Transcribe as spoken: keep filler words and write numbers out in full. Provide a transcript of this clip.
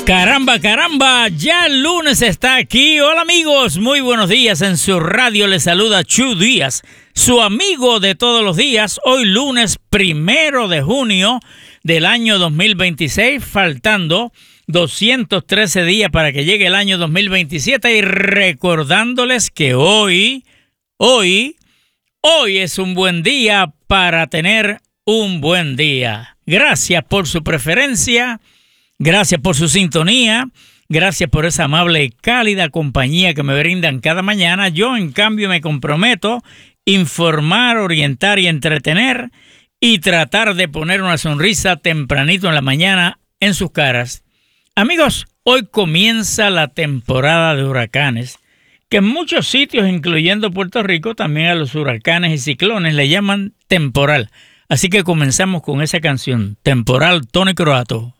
Caramba, caramba, ya el lunes está aquí. Hola amigos, muy buenos días. En su radio les saluda Chu Díaz, su amigo de todos los días. Hoy lunes primero de junio del año dos mil veintiséis, faltando doscientos trece días para que llegue el año dos mil veintisiete, y recordándoles que hoy, hoy, hoy es un buen día para tener un buen día. Gracias por su preferencia. Gracias por su sintonía, gracias por esa amable y cálida compañía que me brindan cada mañana. Yo, en cambio, me comprometo a informar, orientar y entretener y tratar de poner una sonrisa tempranito en la mañana en sus caras. Amigos, hoy comienza la temporada de huracanes, que en muchos sitios, incluyendo Puerto Rico, también a los huracanes y ciclones le llaman temporal. Así que comenzamos con esa canción, Temporal, Tony Croato.